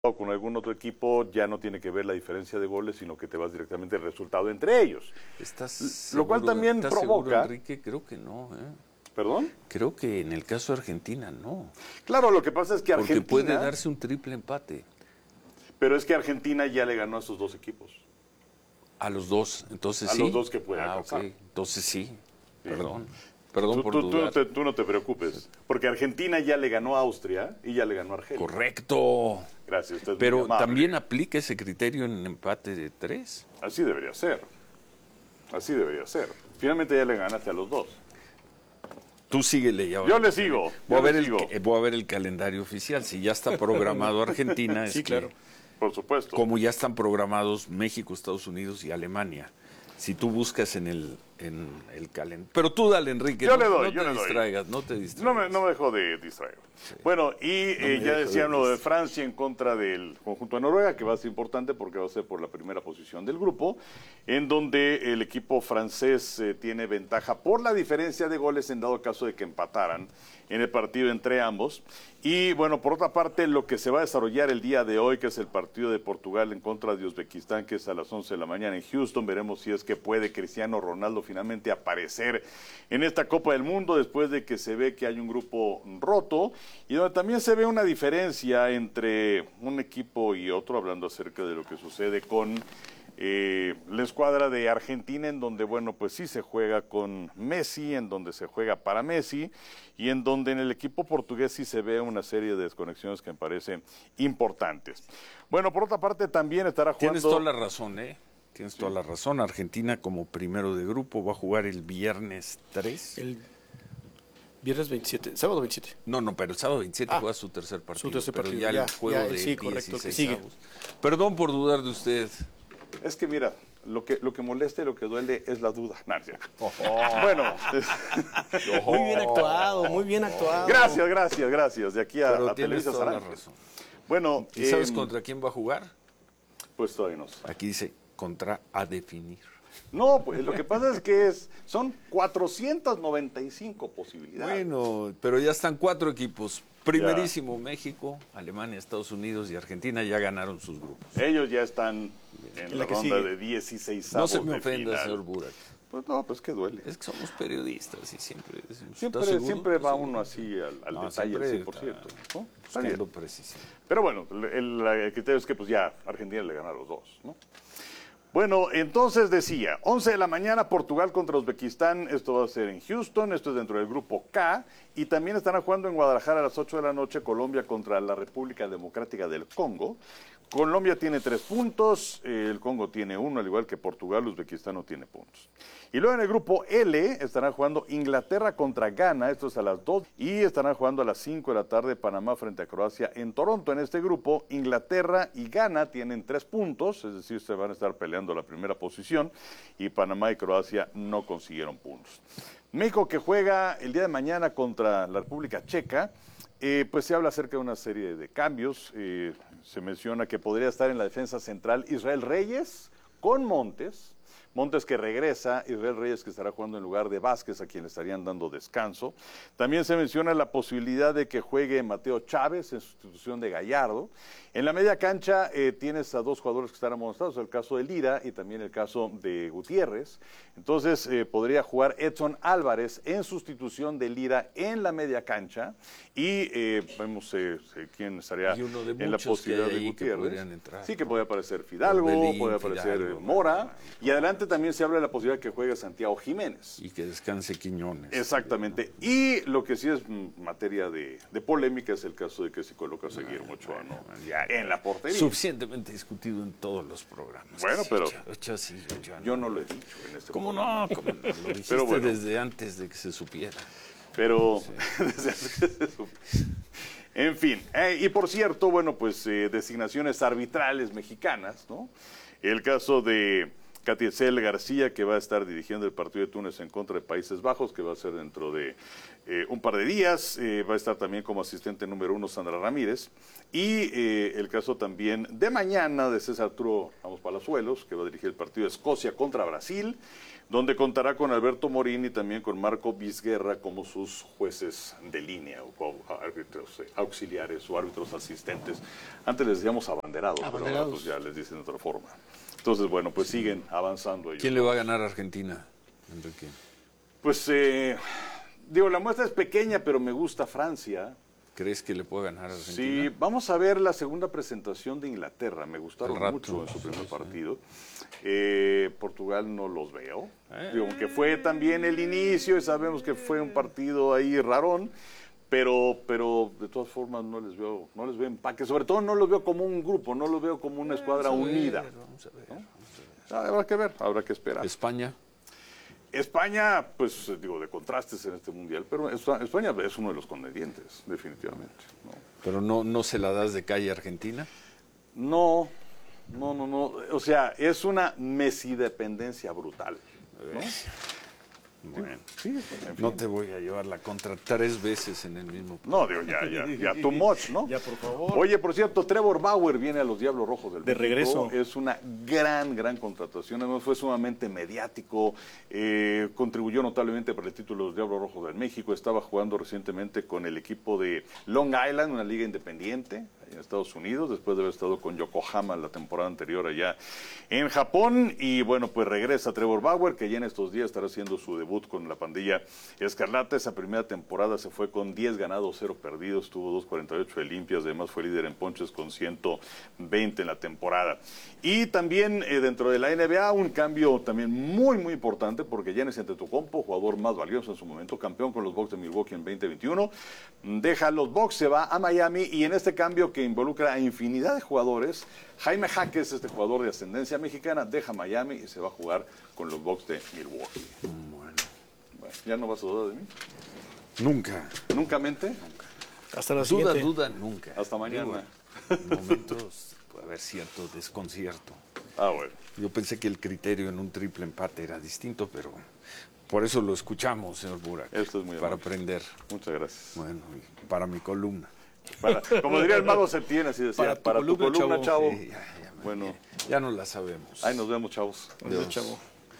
o con algún otro equipo, ya no tiene que ver la diferencia de goles, sino que te vas directamente al resultado entre ellos. Lo cual también provoca... Seguro, Enrique? Creo que no, ¿Perdón? Creo que en el caso de Argentina no. Claro, lo que pasa es que Argentina... Porque puede darse un triple empate. Pero es que Argentina ya le ganó a sus dos equipos. A los dos, entonces a sí. A los dos que puede alcanzar. Okay. Entonces sí. Perdón por dudar. Tú no te preocupes, porque Argentina ya le ganó a Austria y ya le ganó a Argelia. Correcto. Gracias. Usted es pero también aplica ese criterio en empate de 3. Así debería ser. Así debería ser. Finalmente ya le ganaste a los dos. Tú síguele ya. Yo le sigo. Voy a ver el calendario oficial. Si ya está programado Argentina, sí, claro. Por supuesto. Como ya están programados México, Estados Unidos y Alemania. Si tú buscas en el calendario. Pero tú dale, Enrique. Yo no, le doy, no te distraigas, no te distraigas. No me dejo de distraer. Sí. Bueno, y ya decían lo de Francia en contra del conjunto de Noruega, que va a ser importante porque va a ser por la primera posición del grupo, en donde el equipo francés tiene ventaja por la diferencia de goles en dado caso de que empataran en el partido entre ambos. Y bueno, por otra parte, lo que se va a desarrollar el día de hoy, que es el partido de Portugal en contra de Uzbekistán, que es a las 11 de la mañana en Houston. Veremos si es que puede Cristiano Ronaldo finalmente aparecer en esta Copa del Mundo después de que se ve que hay un grupo roto y donde también se ve una diferencia entre un equipo y otro, hablando acerca de lo que sucede con la escuadra de Argentina, en donde, bueno, pues sí se juega con Messi, en donde se juega para Messi, y en donde en el equipo portugués sí se ve una serie de desconexiones que me parecen importantes. Bueno, por otra parte también estará jugando... Tienes toda la razón, Tienes toda la razón. Argentina como primero de grupo va a jugar el viernes 3. El viernes 27, sábado 27. No, pero el sábado 27 juega su tercer partido. Pero ya el juego de sí, correcto, 16 que sigue. Perdón por dudar de usted. Es que mira, lo que molesta y lo que duele es la duda. Bueno. Muy bien actuado, muy bien actuado. Gracias. De aquí a Televisa toda la razón. Bueno, ¿y sabes contra quién va a jugar? Pues todavía no sé. Aquí dice contra a definir. No, pues lo que pasa es que son 495 posibilidades. Bueno, pero ya están 4 equipos. Primerísimo México, Alemania, Estados Unidos y Argentina ya ganaron sus grupos. Ellos ya están en la ronda de 16 No se me ofenda, señor Burak. Pues no, pues que duele. Es que somos periodistas y siempre va uno así al detalle al 100%. ¿No? Buscando precisión. Pero bueno, el criterio es que pues ya Argentina le gana a los dos, ¿no? Bueno, entonces decía, 11 de la mañana Portugal contra Uzbekistán, esto va a ser en Houston, esto es dentro del grupo K, y también estarán jugando en Guadalajara a las 8 de la noche Colombia contra la República Democrática del Congo. Colombia tiene 3 puntos, el Congo tiene 1, al igual que Portugal, Uzbekistán no tiene puntos. Y luego en el grupo L estarán jugando Inglaterra contra Ghana, esto es a las 2, y estarán jugando a las 5 de la tarde Panamá frente a Croacia en Toronto. En este grupo, Inglaterra y Ghana tienen 3 puntos, es decir, se van a estar peleando la primera posición, y Panamá y Croacia no consiguieron puntos. México, que juega el día de mañana contra la República Checa, pues se habla acerca de una serie de cambios. Se menciona que podría estar en la defensa central Israel Reyes con Montes que regresa, Israel Reyes que estará jugando en lugar de Vázquez, a quien le estarían dando descanso. También se menciona la posibilidad de que juegue Mateo Chávez en sustitución de Gallardo. En la media cancha tienes a 2 jugadores que están amonestados, el caso de Lira y también el caso de Gutiérrez. Entonces podría jugar Edson Álvarez en sustitución de Lira en la media cancha y vemos quién estaría en la posibilidad de Gutiérrez. Sí, que puede aparecer Fidalgo, puede aparecer Mora, y adelante también se habla de la posibilidad de que juegue Santiago Jiménez. Y que descanse Quiñones. Exactamente. Y lo que sí es materia de polémica es el caso de que se coloca a Guillermo Ochoa en la portería. Suficientemente discutido en todos los programas. Bueno, pero yo no lo he dicho en este ¿Cómo programa. No? ¿Cómo no? Lo dijiste desde antes de que se supiera. Pero desde antes de que se supiera. En fin, y por cierto, bueno, pues designaciones arbitrales mexicanas, ¿no? El caso de Catiecel García, que va a estar dirigiendo el partido de Túnez en contra de Países Bajos, que va a ser dentro de un par de días. Va a estar también como asistente número 1 Sandra Ramírez. Y el caso también de mañana de César Arturo Ramos Palazuelos, que va a dirigir el partido de Escocia contra Brasil. donde contará con Alberto Morín y también con Marco Vizguerra como sus jueces de línea o árbitros auxiliares o árbitros asistentes. Antes les decíamos abanderados, pero ahora pues ya les dicen de otra forma. Entonces, bueno, pues siguen avanzando ellos. ¿Quién le va a ganar a Argentina, Enrique? Pues, digo, la muestra es pequeña, pero me gusta Francia. ¿Crees que le puede ganar a Argentina? Sí, vamos a ver la segunda presentación de Inglaterra. Me gustaron mucho en su primer partido. Portugal no los veo. Digo, que fue también el inicio y sabemos que fue un partido ahí rarón, pero de todas formas no les veo empaque. Sobre todo no los veo como un grupo, no los veo como una escuadra unida. Vamos a ver. ¿No? Habrá que ver, habrá que esperar. España, pues digo, de contrastes en este mundial, pero España es uno de los contendientes, definitivamente. ¿No? ¿Pero no se la das de calle a Argentina? No. O sea, es una Messi-dependencia brutal, ¿no? Bueno, sí, en fin. No te voy a llevar la contra 3 veces en el mismo. No, digo, ya, too much, ¿no? Ya, por favor. Oye, por cierto, Trevor Bauer viene a los Diablos Rojos del De México. regreso. Es una gran contratación. Además, fue sumamente mediático. Contribuyó notablemente para el título de los Diablos Rojos del México. Estaba jugando recientemente con el equipo de Long Island, una liga independiente en Estados Unidos, después de haber estado con Yokohama la temporada anterior allá en Japón. Y bueno, pues regresa Trevor Bauer, que ya en estos días estará haciendo su debut con la pandilla Escarlata. Esa primera temporada se fue con 10 ganados, 0 perdidos, tuvo 2.48 de limpias, además fue líder en ponches con 120 en la temporada. Y también dentro de la NBA, un cambio también muy importante, porque Giannis Antetokounmpo, jugador más valioso en su momento, campeón con los Bucks de Milwaukee en 2021, deja los Bucks, se va a Miami, y en este cambio que involucra a infinidad de jugadores, Jaime Jaques, este jugador de ascendencia mexicana, deja Miami y se va a jugar con los Bucks de Milwaukee. Bueno, ¿ya no vas a dudar de mí? Nunca. ¿Nunca mente? Nunca. Hasta la siguiente. Duda, nunca. Hasta mañana. En momentos puede haber cierto desconcierto. Bueno. Yo pensé que el criterio en un triple empate era distinto, pero por eso lo escuchamos, señor Burak. Esto es muy para amable. aprender. Muchas gracias. Bueno, y para mi columna. Como diría el mago Septién, así decía, para tu columna, chavo. Sí, Bueno, ya no la sabemos. ahí nos vemos, chavos. Adiós, chavo.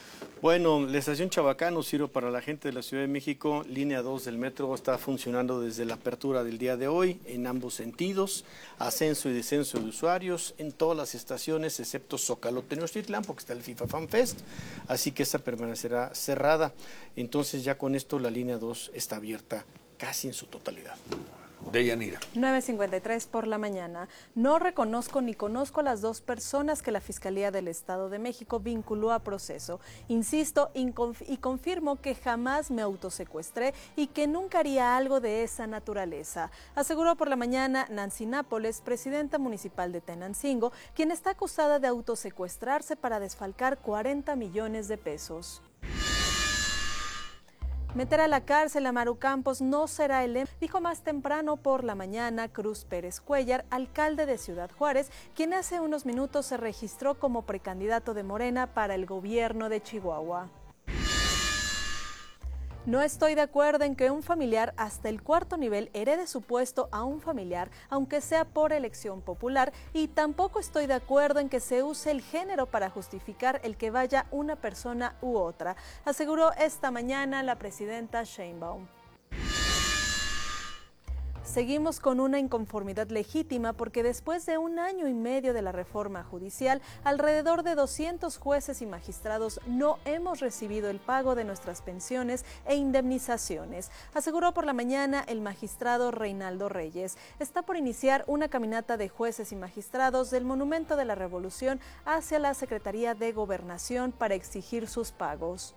Bueno, la estación Chabacano sirve para la gente de la Ciudad de México. Línea 2 del metro está funcionando desde la apertura del día de hoy en ambos sentidos. Ascenso y descenso de usuarios en todas las estaciones, excepto Zócalo Tenochtitlán, porque está el FIFA Fan Fest. Así que esta permanecerá cerrada. Entonces ya con esto la línea 2 está abierta casi en su totalidad. Deyanira. 9:53 por la mañana. No reconozco ni conozco a las 2 personas que la Fiscalía del Estado de México vinculó a proceso. Insisto y confirmo que jamás me autosecuestré y que nunca haría algo de esa naturaleza. Aseguró por la mañana Nancy Nápoles, presidenta municipal de Tenancingo, quien está acusada de autosecuestrarse para desfalcar 40 millones de pesos. Meter a la cárcel a Maru Campos no será el lema, dijo más temprano por la mañana Cruz Pérez Cuellar, alcalde de Ciudad Juárez, quien hace unos minutos se registró como precandidato de Morena para el gobierno de Chihuahua. No estoy de acuerdo en que un familiar hasta el 4º nivel herede su puesto a un familiar, aunque sea por elección popular, y tampoco estoy de acuerdo en que se use el género para justificar el que vaya una persona u otra, aseguró esta mañana la presidenta Sheinbaum. Seguimos con una inconformidad legítima porque después de 1 año y medio de la reforma judicial, alrededor de 200 jueces y magistrados no hemos recibido el pago de nuestras pensiones e indemnizaciones, aseguró por la mañana el magistrado Reinaldo Reyes. Está por iniciar una caminata de jueces y magistrados del Monumento de la Revolución hacia la Secretaría de Gobernación para exigir sus pagos.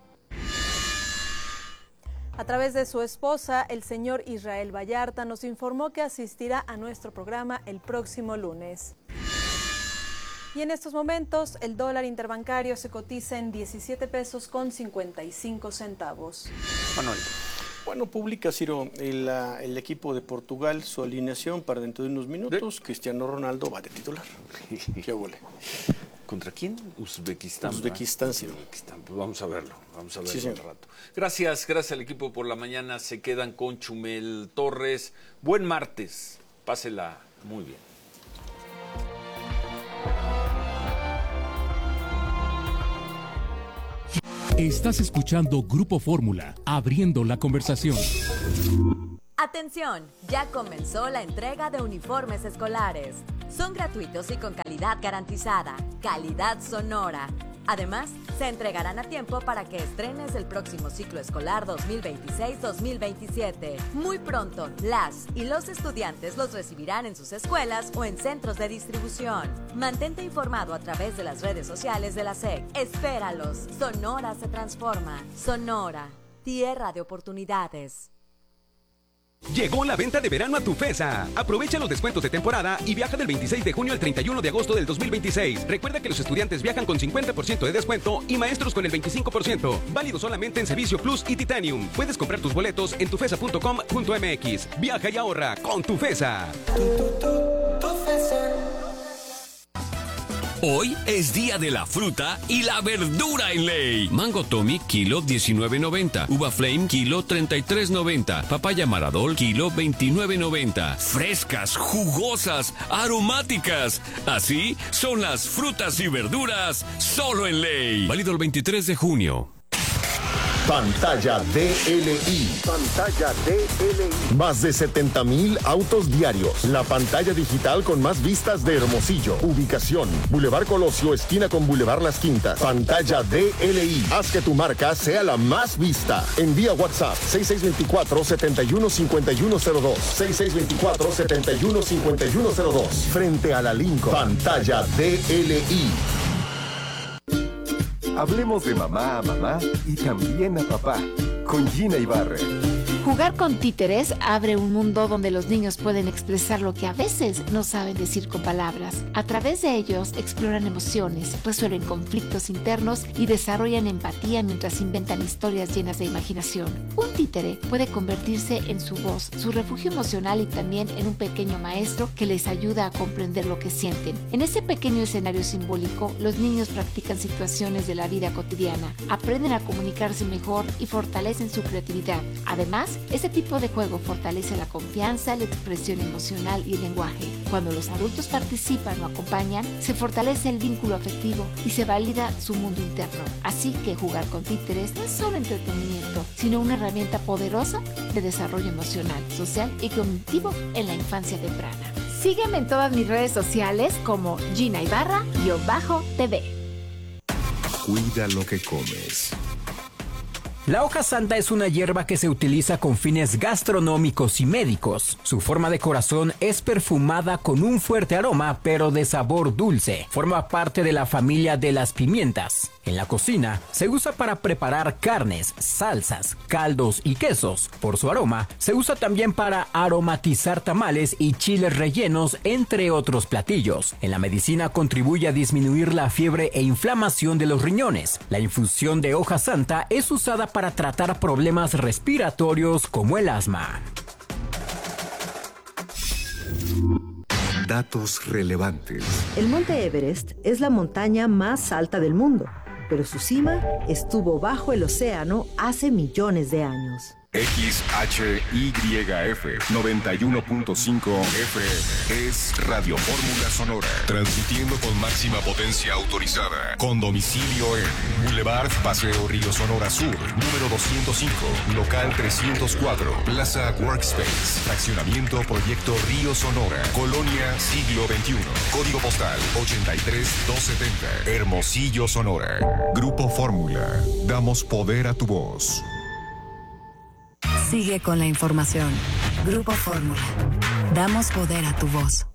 A través de su esposa, el señor Israel Vallarta nos informó que asistirá a nuestro programa el próximo lunes. Y en estos momentos, el dólar interbancario se cotiza en 17 pesos con 55 centavos. Manuel. Bueno, publica, Ciro, el equipo de Portugal su alineación para dentro de unos minutos. Cristiano Ronaldo va de titular. ¿Qué huele? ¿Contra quién? Uzbekistán. Uzbekistán, Ciro. Uzbekistán. Pues vamos a verlo Sí, un rato. Gracias al equipo por la mañana. Se quedan con Chumel Torres. Buen martes. Pásela muy bien. Estás escuchando Grupo Fórmula, abriendo la conversación. Atención, ya comenzó la entrega de uniformes escolares. Son gratuitos y con calidad garantizada, calidad Sonora. Además, se entregarán a tiempo para que estrenes el próximo ciclo escolar 2026-2027. Muy pronto, las y los estudiantes los recibirán en sus escuelas o en centros de distribución. Mantente informado a través de las redes sociales de la SEC. Espéralos. Sonora se transforma. Sonora, tierra de oportunidades. Llegó la venta de verano a Tufesa. Aprovecha los descuentos de temporada y viaja del 26 de junio al 31 de agosto del 2026. Recuerda que los estudiantes viajan con 50% de descuento y maestros con el 25%. Válido solamente en Servicio Plus y Titanium. Puedes comprar tus boletos en tufesa.com.mx. Viaja y ahorra con Tufesa. Hoy es día de la fruta y la verdura en Ley. Mango Tommy, kilo 19.90. Uva Flame, kilo 33.90. Papaya Maradol, kilo 29.90. Frescas, jugosas, aromáticas. Así son las frutas y verduras solo en Ley. Válido el 23 de junio. Pantalla DLI. Pantalla DLI. Más de 70,000 autos diarios. La pantalla digital con más vistas de Hermosillo. Ubicación: Boulevard Colosio, esquina con Boulevard Las Quintas. Pantalla DLI. Haz que tu marca sea la más vista. Envía WhatsApp 6624-715102. 6624-715102. Frente a la Lincoln. Pantalla DLI. Hablemos de mamá a mamá y también a papá, con Gina Ibarra. Jugar con títeres abre un mundo donde los niños pueden expresar lo que a veces no saben decir con palabras. A través de ellos exploran emociones, resuelven conflictos internos y desarrollan empatía mientras inventan historias llenas de imaginación. Un títere puede convertirse en su voz, su refugio emocional y también en un pequeño maestro que les ayuda a comprender lo que sienten. En ese pequeño escenario simbólico, los niños practican situaciones de la vida cotidiana, aprenden a comunicarse mejor y fortalecen su creatividad. Además, este tipo de juego fortalece la confianza, la expresión emocional y el lenguaje. Cuando los adultos participan o acompañan, se fortalece el vínculo afectivo y se valida su mundo interno. Así que jugar con títeres no es solo entretenimiento, sino una herramienta poderosa de desarrollo emocional, social y cognitivo en la infancia temprana. Sígueme en todas mis redes sociales como Gina Ibarra-TV. Cuida lo que comes. La hoja santa es una hierba que se utiliza con fines gastronómicos y médicos. Su forma de corazón es perfumada con un fuerte aroma, pero de sabor dulce. Forma parte de la familia de las pimientas. En la cocina se usa para preparar carnes, salsas, caldos y quesos. Por su aroma, se usa también para aromatizar tamales y chiles rellenos, entre otros platillos. En la medicina contribuye a disminuir la fiebre e inflamación de los riñones. La infusión de hoja santa es usada para tratar problemas respiratorios como el asma. Datos relevantes. El monte Everest es la montaña más alta del mundo, pero su cima estuvo bajo el océano hace millones de años. XHYF 91.5 FM es Radio Fórmula Sonora, transmitiendo con máxima potencia autorizada, con domicilio en Boulevard Paseo Río Sonora Sur, número 205, local 304, Plaza Workspace, Fraccionamiento Proyecto Río Sonora, Colonia Siglo XXI, código postal 83270, Hermosillo, Sonora. Grupo Fórmula, damos poder a tu voz. Sigue con la información. Grupo Fórmula. Damos poder a tu voz.